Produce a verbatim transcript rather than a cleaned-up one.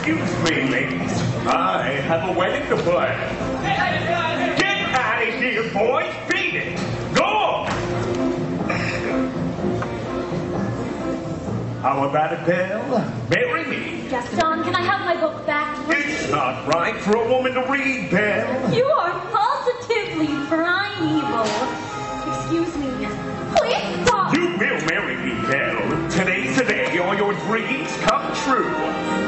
Excuse me, ladies. I have a wedding to plan. Get out of here, boys. Beat it. Go on. How about it, Belle? Marry me. Gaston, can I have my book back? It's not right for a woman to read, Belle. You are positively primeval. Excuse me. Please stop. You will marry me, Belle. Today's the day all your dreams come true.